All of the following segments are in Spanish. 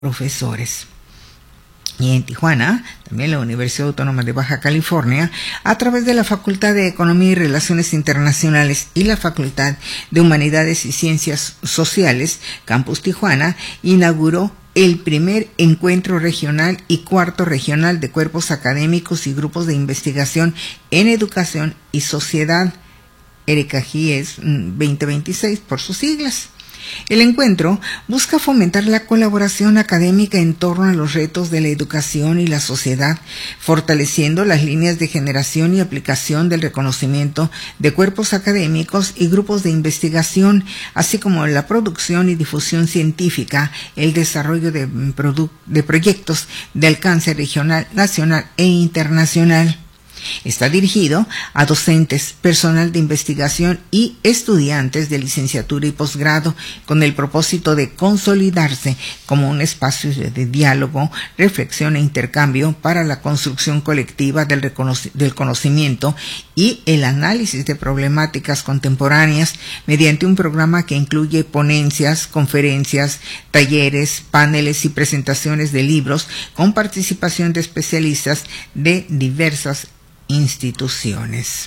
profesores. Y en Tijuana, también la Universidad Autónoma de Baja California, a través de la Facultad de Economía y Relaciones Internacionales y la Facultad de Humanidades y Ciencias Sociales, Campus Tijuana, inauguró el primer encuentro regional y cuarto regional de cuerpos académicos y grupos de investigación en educación y sociedad, ERECAGIES 2026 por sus siglas. El encuentro busca fomentar la colaboración académica en torno a los retos de la educación y la sociedad, fortaleciendo las líneas de generación y aplicación del reconocimiento de cuerpos académicos y grupos de investigación, así como la producción y difusión científica, el desarrollo de proyectos de alcance regional, nacional e internacional. Está dirigido a docentes, personal de investigación y estudiantes de licenciatura y posgrado, con el propósito de consolidarse como un espacio de diálogo, reflexión e intercambio para la construcción colectiva del conocimiento y el análisis de problemáticas contemporáneas mediante un programa que incluye ponencias, conferencias, talleres, paneles y presentaciones de libros con participación de especialistas de diversas instituciones.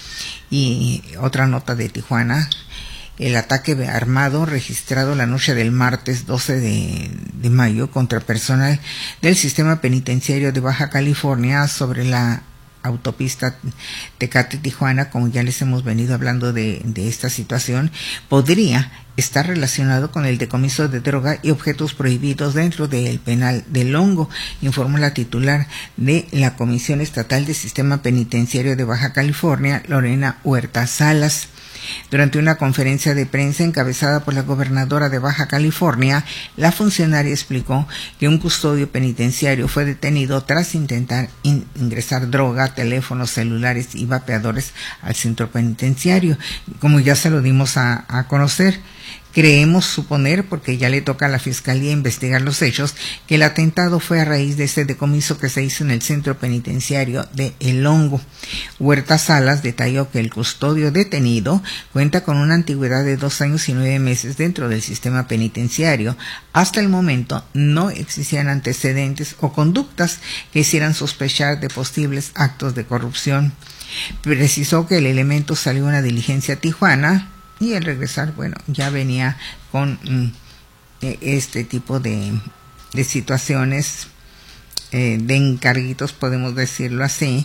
Y otra nota de Tijuana: el ataque armado registrado la noche del martes 12 de mayo contra personal del sistema penitenciario de Baja California sobre la autopista Tecate-Tijuana, como ya les hemos venido hablando de esta situación, podría estar relacionado con el decomiso de droga y objetos prohibidos dentro del penal del Hongo, informó la titular de la Comisión Estatal del Sistema Penitenciario de Baja California, Lorena Huerta Salas. Durante una conferencia de prensa encabezada por la gobernadora de Baja California, la funcionaria explicó que un custodio penitenciario fue detenido tras intentar ingresar droga, teléfonos celulares y vapeadores al centro penitenciario, como ya se lo dimos a conocer. Creemos suponer, porque ya le toca a la Fiscalía investigar los hechos, que el atentado fue a raíz de ese decomiso que se hizo en el centro penitenciario de El Hongo. Huerta Salas detalló que el custodio detenido cuenta con una antigüedad de 2 años y 9 meses dentro del sistema penitenciario. Hasta el momento no existían antecedentes o conductas que hicieran sospechar de posibles actos de corrupción. Precisó que el elemento salió a una diligencia a Tijuana y al regresar, ya venía con este tipo de situaciones, de encarguitos, podemos decirlo así,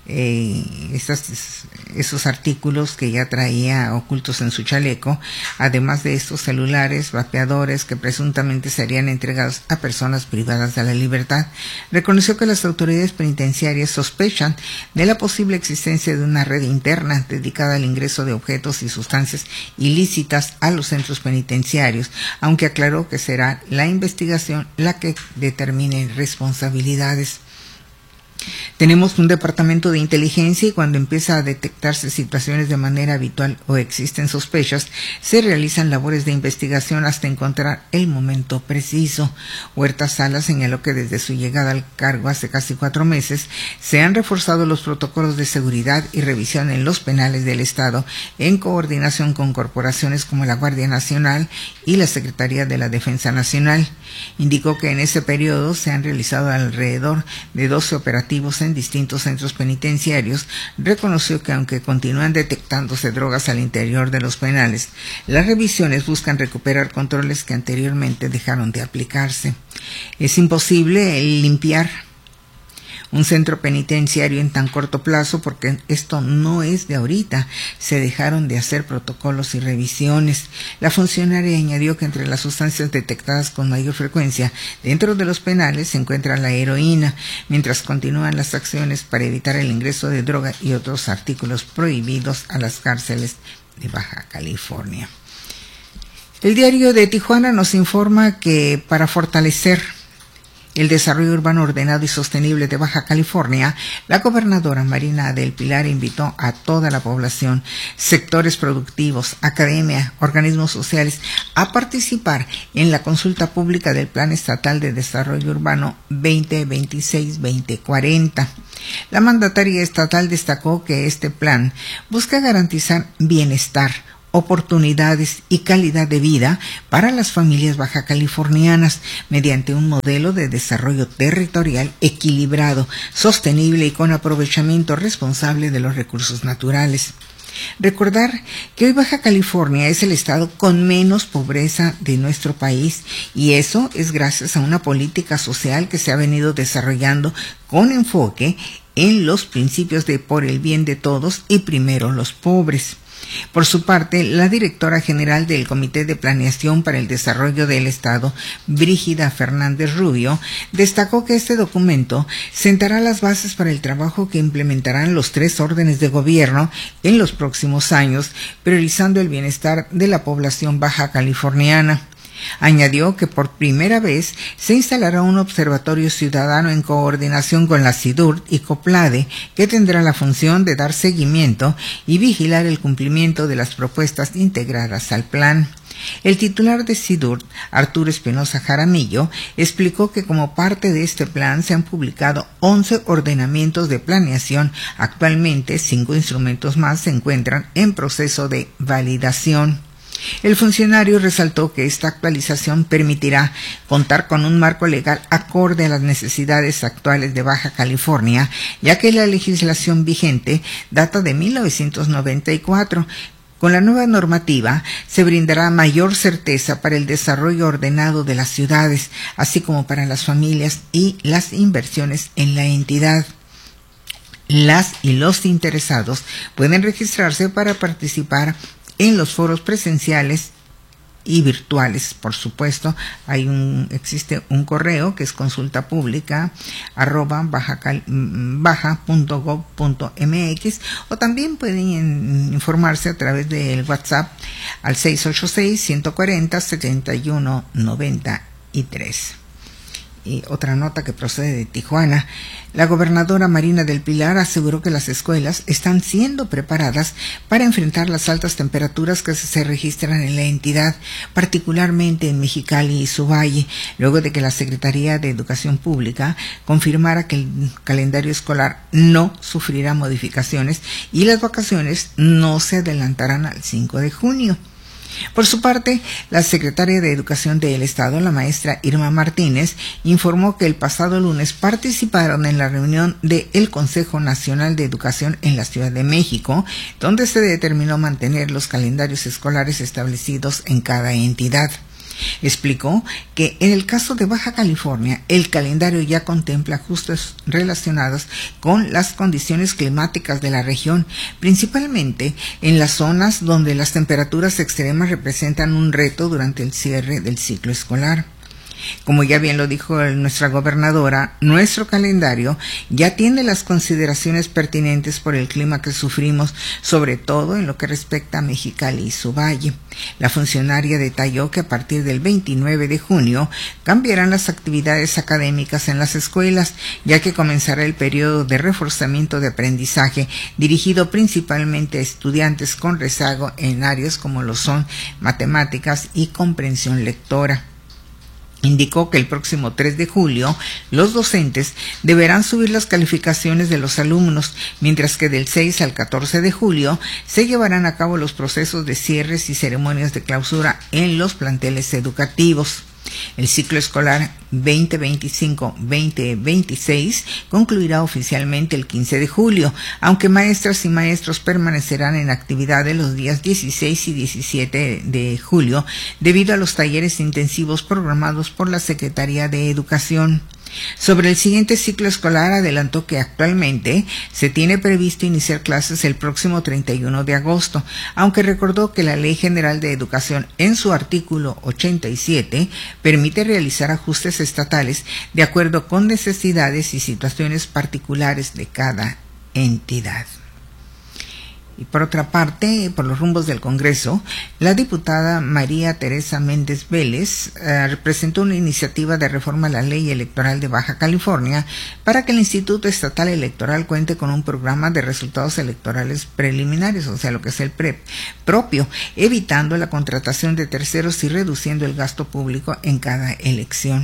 esos artículos que ya traía ocultos en su chaleco, además de estos celulares, vapeadores que presuntamente serían entregados a personas privadas de la libertad. Reconoció que las autoridades penitenciarias sospechan de la posible existencia de una red interna dedicada al ingreso de objetos y sustancias ilícitas a los centros penitenciarios, aunque aclaró que será la investigación la que determine responsabilidades. Tenemos un departamento de inteligencia y cuando empieza a detectarse situaciones de manera habitual o existen sospechas, se realizan labores de investigación hasta encontrar el momento preciso. Huerta Salas señaló que desde su llegada al cargo hace casi 4 meses, se han reforzado los protocolos de seguridad y revisión en los penales del Estado en coordinación con corporaciones como la Guardia Nacional y la Secretaría de la Defensa Nacional. Indicó que en ese periodo se han realizado alrededor de 12 operativos en distintos centros penitenciarios. Reconoció que aunque continúan detectándose drogas al interior de los penales, las revisiones buscan recuperar controles que anteriormente dejaron de aplicarse. Es imposible limpiar un centro penitenciario en tan corto plazo porque esto no es de ahorita. Se dejaron de hacer protocolos y revisiones. La funcionaria añadió que entre las sustancias detectadas con mayor frecuencia dentro de los penales se encuentra la heroína, mientras continúan las acciones para evitar el ingreso de droga y otros artículos prohibidos a las cárceles de Baja California. El diario de Tijuana nos informa que para fortalecer el desarrollo urbano ordenado y sostenible de Baja California, la gobernadora Marina del Pilar invitó a toda la población, sectores productivos, academia, organismos sociales a participar en la consulta pública del Plan Estatal de Desarrollo Urbano 2026-2040. La mandataria estatal destacó que este plan busca garantizar bienestar, oportunidades y calidad de vida para las familias bajacalifornianas mediante un modelo de desarrollo territorial equilibrado, sostenible y con aprovechamiento responsable de los recursos naturales. Recordar que hoy Baja California es el estado con menos pobreza de nuestro país, y eso es gracias a una política social que se ha venido desarrollando con enfoque en los principios de por el bien de todos y primero los pobres. Por su parte, la directora general del Comité de Planeación para el Desarrollo del Estado, Brígida Fernández Rubio, destacó que este documento sentará las bases para el trabajo que implementarán los 3 órdenes de gobierno en los próximos años, priorizando el bienestar de la población baja californiana. Añadió que por primera vez se instalará un observatorio ciudadano en coordinación con la CIDURT y COPLADE, que tendrá la función de dar seguimiento y vigilar el cumplimiento de las propuestas integradas al plan. El titular de CIDURT, Arturo Espinosa Jaramillo, explicó que como parte de este plan se han publicado 11 ordenamientos de planeación. Actualmente 5 instrumentos más se encuentran en proceso de validación. El funcionario resaltó que esta actualización permitirá contar con un marco legal acorde a las necesidades actuales de Baja California, ya que la legislación vigente data de 1994. Con la nueva normativa se brindará mayor certeza para el desarrollo ordenado de las ciudades, así como para las familias y las inversiones en la entidad. Las y los interesados pueden registrarse para participar en los foros presenciales y virtuales. Por supuesto, existe un correo que es consultapublica@baja.gov.mx, o también pueden informarse a través del WhatsApp al 686-140-7193. Y otra nota que procede de Tijuana. La gobernadora Marina del Pilar aseguró que las escuelas están siendo preparadas para enfrentar las altas temperaturas que se registran en la entidad, particularmente en Mexicali y su valle, luego de que la Secretaría de Educación Pública confirmara que el calendario escolar no sufrirá modificaciones y las vacaciones no se adelantarán al 5 de junio. Por su parte, la secretaria de Educación del Estado, la maestra Irma Martínez, informó que el pasado lunes participaron en la reunión del Consejo Nacional de Educación en la Ciudad de México, donde se determinó mantener los calendarios escolares establecidos en cada entidad. Explicó que en el caso de Baja California, el calendario ya contempla ajustes relacionados con las condiciones climáticas de la región, principalmente en las zonas donde las temperaturas extremas representan un reto durante el cierre del ciclo escolar. Como ya bien lo dijo nuestra gobernadora, nuestro calendario ya tiene las consideraciones pertinentes por el clima que sufrimos, sobre todo en lo que respecta a Mexicali y su valle. La funcionaria detalló que a partir del 29 de junio cambiarán las actividades académicas en las escuelas, ya que comenzará el periodo de reforzamiento de aprendizaje dirigido principalmente a estudiantes con rezago en áreas como lo son matemáticas y comprensión lectora. Indicó que el próximo 3 de julio los docentes deberán subir las calificaciones de los alumnos, mientras que del 6 al 14 de julio se llevarán a cabo los procesos de cierres y ceremonias de clausura en los planteles educativos. El ciclo escolar 2025-2026 concluirá oficialmente el 15 de julio, aunque maestras y maestros permanecerán en actividades los días 16 y 17 de julio debido a los talleres intensivos programados por la Secretaría de Educación. Sobre el siguiente ciclo escolar adelantó que actualmente se tiene previsto iniciar clases el próximo 31 de agosto, aunque recordó que la Ley General de Educación en su artículo 87 permite realizar ajustes estatales de acuerdo con necesidades y situaciones particulares de cada entidad. Y por otra parte, por los rumbos del Congreso, la diputada María Teresa Méndez Vélez presentó una iniciativa de reforma a la ley electoral de Baja California para que el Instituto Estatal Electoral cuente con un programa de resultados electorales preliminares, o sea, lo que es el PREP propio, evitando la contratación de terceros y reduciendo el gasto público en cada elección.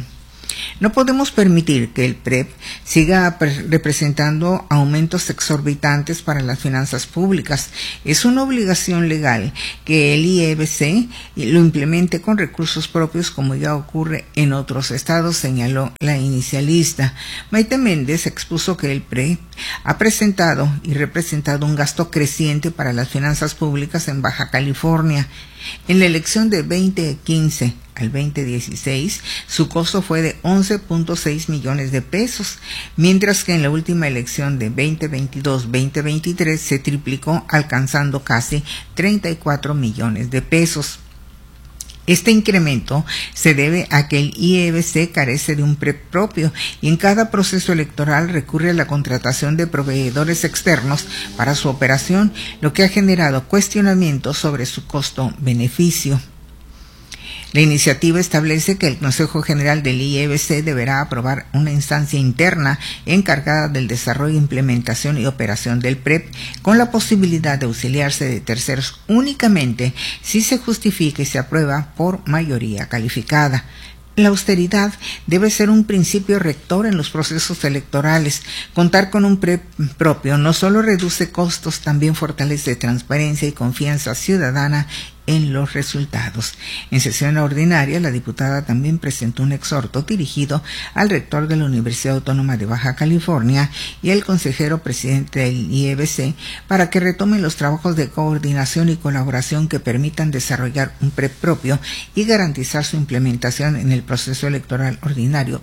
No podemos permitir que el PREP siga representando aumentos exorbitantes para las finanzas públicas. Es una obligación legal que el IEBC lo implemente con recursos propios, como ya ocurre en otros estados, señaló la inicialista. Maite Méndez expuso que el PREP ha presentado y representado un gasto creciente para las finanzas públicas en Baja California. En la elección de 2015 al 2016, su costo fue de 11.6 millones de pesos, mientras que en la última elección de 2022-2023 se triplicó, alcanzando casi 34 millones de pesos. Este incremento se debe a que el IEBC carece de un PREP propio y en cada proceso electoral recurre a la contratación de proveedores externos para su operación, lo que ha generado cuestionamientos sobre su costo-beneficio. La iniciativa establece que el Consejo General del IEBC deberá aprobar una instancia interna encargada del desarrollo, implementación y operación del PREP, con la posibilidad de auxiliarse de terceros únicamente si se justifica y se aprueba por mayoría calificada. La austeridad debe ser un principio rector en los procesos electorales. Contar con un PREP propio no solo reduce costos, también fortalece transparencia y confianza ciudadana en los resultados. En sesión ordinaria, la diputada también presentó un exhorto dirigido al rector de la Universidad Autónoma de Baja California y al consejero presidente del IEBC para que retomen los trabajos de coordinación y colaboración que permitan desarrollar un PREP propio y garantizar su implementación en el proceso electoral ordinario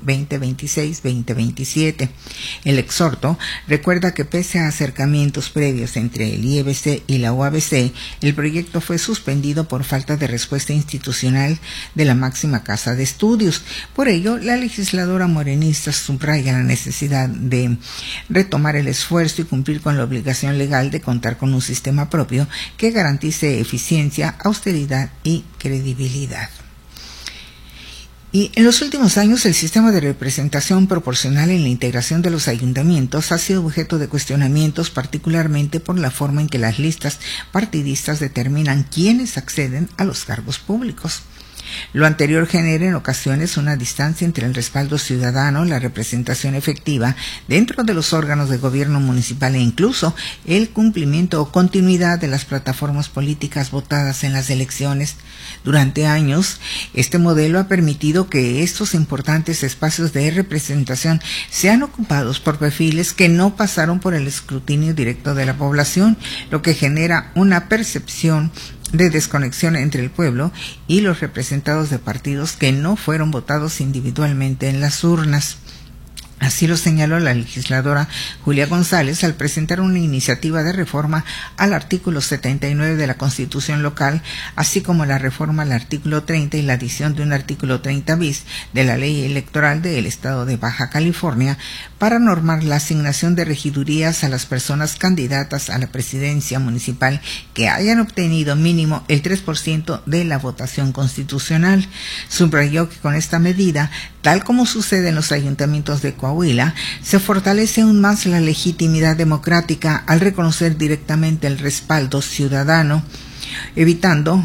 2026-2027. El exhorto recuerda que pese a acercamientos previos entre el IEBC y la UABC, el proyecto fue suspendido por falta de respuesta institucional de la máxima casa de estudios. Por ello, la legisladora morenista subraya la necesidad de retomar el esfuerzo y cumplir con la obligación legal de contar con un sistema propio que garantice eficiencia, austeridad y credibilidad. Y en los últimos años, el sistema de representación proporcional en la integración de los ayuntamientos ha sido objeto de cuestionamientos, particularmente por la forma en que las listas partidistas determinan quiénes acceden a los cargos públicos. Lo anterior genera en ocasiones una distancia entre el respaldo ciudadano, la representación efectiva dentro de los órganos de gobierno municipal e incluso el cumplimiento o continuidad de las plataformas políticas votadas en las elecciones. Durante años, este modelo ha permitido que estos importantes espacios de representación sean ocupados por perfiles que no pasaron por el escrutinio directo de la población, lo que genera una percepción de desconexión entre el pueblo y los representados de partidos que no fueron votados individualmente en las urnas. Así lo señaló la legisladora Julia González al presentar una iniciativa de reforma al artículo 79 de la Constitución local, así como la reforma al artículo 30 y la adición de un artículo 30 bis de la Ley Electoral del Estado de Baja California para normar la asignación de regidurías a las personas candidatas a la presidencia municipal que hayan obtenido mínimo el 3% de la votación constitucional. Subrayó que con esta medida, tal como sucede en los ayuntamientos de Coahuila, se fortalece aún más la legitimidad democrática al reconocer directamente el respaldo ciudadano, evitando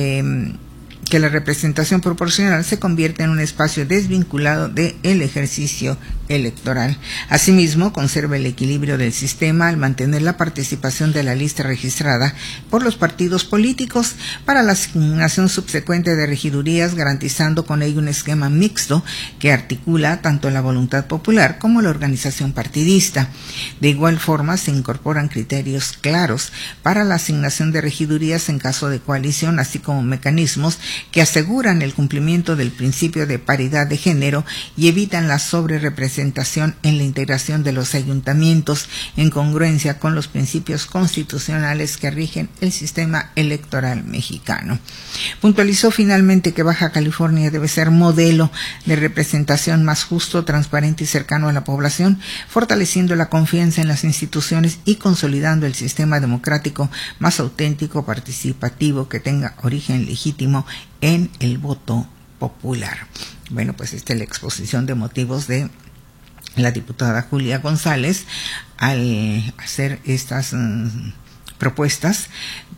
que la representación proporcional se convierta en un espacio desvinculado del ejercicio electoral. Asimismo, conserva el equilibrio del sistema al mantener la participación de la lista registrada por los partidos políticos para la asignación subsecuente de regidurías, garantizando con ello un esquema mixto que articula tanto la voluntad popular como la organización partidista. De igual forma, se incorporan criterios claros para la asignación de regidurías en caso de coalición, así como mecanismos que aseguran el cumplimiento del principio de paridad de género y evitan la sobrerepresentación en la integración de los ayuntamientos en congruencia con los principios constitucionales que rigen el sistema electoral mexicano. Puntualizó finalmente que Baja California debe ser modelo de representación más justo, transparente y cercano a la población, fortaleciendo la confianza en las instituciones y consolidando el sistema democrático más auténtico, participativo, que tenga origen legítimo en el voto popular. Bueno, pues esta es la exposición de motivos de la diputada Julia González al hacer estas propuestas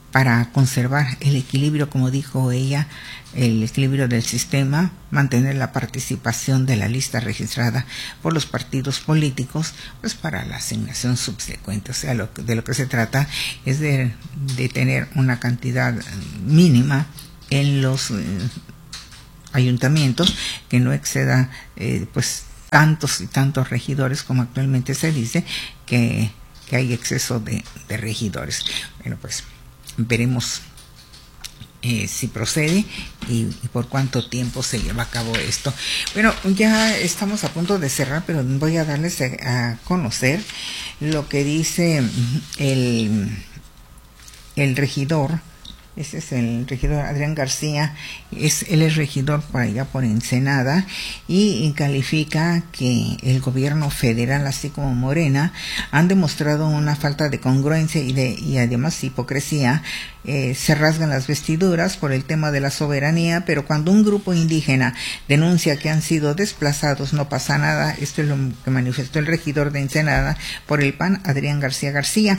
para conservar el equilibrio, como dijo ella, el equilibrio del sistema, mantener la participación de la lista registrada por los partidos políticos, pues para la asignación subsecuente. O sea, de lo que se trata es de tener una cantidad mínima en los ayuntamientos que no exceda pues tantos y tantos regidores como actualmente se dice que hay exceso de regidores. Bueno, pues veremos si procede y por cuánto tiempo se lleva a cabo esto. Bueno, ya estamos a punto de cerrar, pero voy a darles a conocer lo que dice el regidor. Ese es el regidor Adrián García, él es regidor por allá por Ensenada y califica que el gobierno federal así como Morena han demostrado una falta de congruencia y además hipocresía. Se rasgan las vestiduras por el tema de la soberanía, pero cuando un grupo indígena denuncia que han sido desplazados no pasa nada. Esto es lo que manifestó el regidor de Ensenada por el PAN, Adrián García.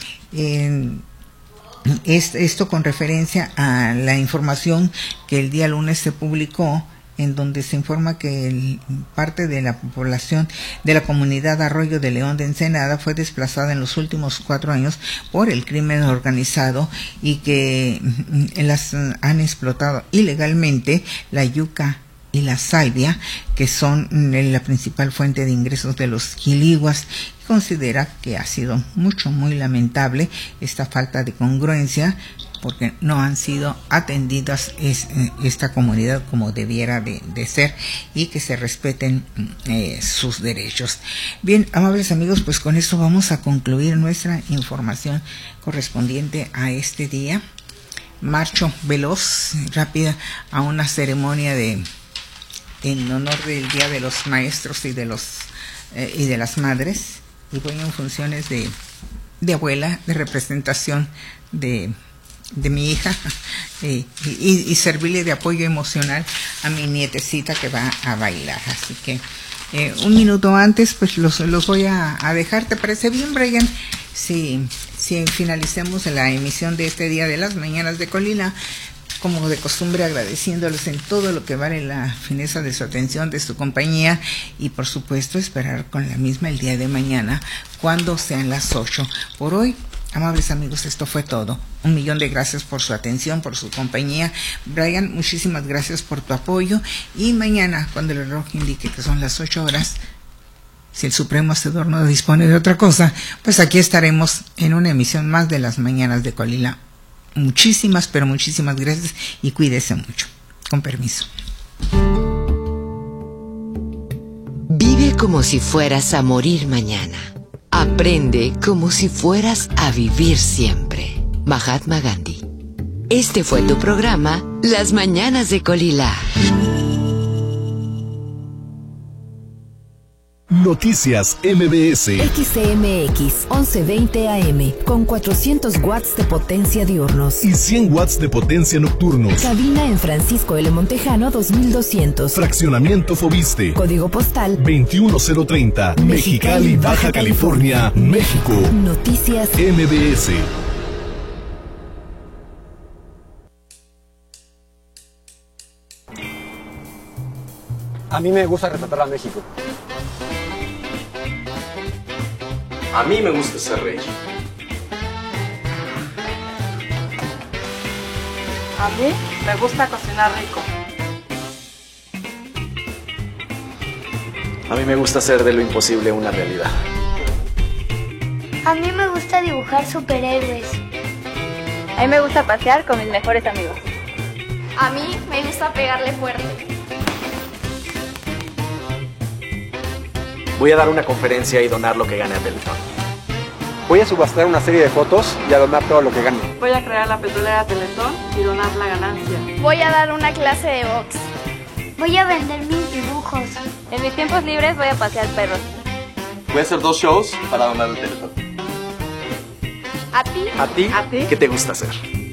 Esto con referencia a la información que el día lunes se publicó, en donde se informa que parte de la población de la comunidad Arroyo de León de Ensenada fue desplazada en los últimos 4 años por el crimen organizado y que las han explotado ilegalmente la yuca y la salvia, que son la principal fuente de ingresos de los quiliguas. Considera que ha sido muy lamentable esta falta de congruencia, porque no han sido atendidas esta comunidad como debiera de ser y que se respeten sus derechos. Bien, amables amigos, pues con esto vamos a concluir nuestra información correspondiente a este día. Marcho veloz, rápida, a una ceremonia en honor del Día de los Maestros y de las Madres, y voy en funciones de abuela, de representación de mi hija y servirle de apoyo emocional a mi nietecita que va a bailar. Así que un minuto antes pues los voy a dejar. ¿Te parece bien, Brian? Si finalicemos la emisión de este día de las mañanas de Colina, como de costumbre, agradeciéndoles en todo lo que vale la fineza de su atención, de su compañía, y por supuesto esperar con la misma el día de mañana cuando sean las 8. Por hoy, amables amigos, esto fue todo. 1,000,000 de gracias por su atención, por su compañía. Brian, muchísimas gracias por tu apoyo, y mañana cuando el reloj indique que son las 8 horas, si el Supremo Hacedor no dispone de otra cosa, pues aquí estaremos en una emisión más de las mañanas de Colina. Muchísimas, pero muchísimas gracias y cuídese mucho. Con permiso. Vive como si fueras a morir mañana. Aprende como si fueras a vivir siempre. Mahatma Gandhi. Este fue tu programa, Las Mañanas de Colila. Noticias MBS. XCMX 1120 AM con 400 watts de potencia diurnos y 100 watts de potencia nocturnos. Cabina en Francisco L. Montejano 2200. Fraccionamiento Fobiste. Código postal 21030. Mexicali, Baja California, México. Noticias MBS. A mí me gusta retratar a México. A mí me gusta ser rey. A mí me gusta cocinar rico. A mí me gusta hacer de lo imposible una realidad. A mí me gusta dibujar superhéroes. A mí me gusta pasear con mis mejores amigos. A mí me gusta pegarle fuerte. Voy a dar una conferencia y donar lo que gane a Teletón. Voy a subastar una serie de fotos y a donar todo lo que gane. Voy a crear la petrolera Teletón y donar la ganancia. Voy a dar una clase de box. Voy a vender mis dibujos. En mis tiempos libres voy a pasear perros. Voy a hacer 2 shows para donar el Teletón. ¿A ti? ¿A ti? ¿A ti? ¿Qué te gusta hacer?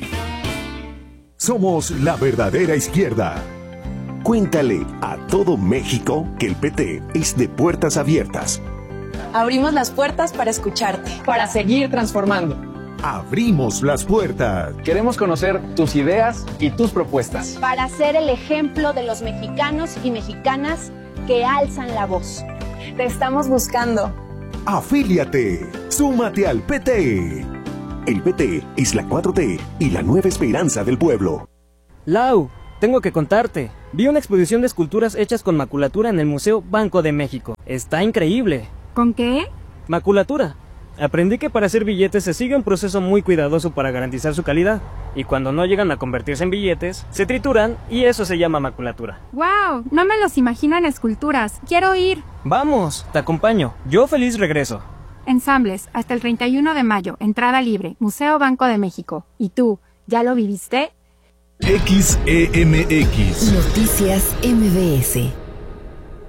Somos la verdadera izquierda. Cuéntale a todo México que el PT es de puertas abiertas. Abrimos las puertas para escucharte, para seguir transformando. abrimos las puertas. Queremos conocer tus ideas y tus propuestas. Para ser el ejemplo de los mexicanos y mexicanas que alzan la voz. Te estamos buscando. Afíliate. Súmate al PT. El PT es la 4T y la nueva esperanza del pueblo. Lau, tengo que contarte. Vi una exposición de esculturas hechas con maculatura en el Museo Banco de México. Está increíble. ¿Con qué? Maculatura. Aprendí que para hacer billetes se sigue un proceso muy cuidadoso para garantizar su calidad. Y cuando no llegan a convertirse en billetes, se trituran y eso se llama maculatura. ¡Wow! No me los imagino en esculturas. ¡Quiero ir! Vamos, te acompaño. Yo feliz regreso. Ensambles, hasta el 31 de mayo. Entrada libre. Museo Banco de México. ¿Y tú, ya lo viviste? XEMX. Noticias MBS.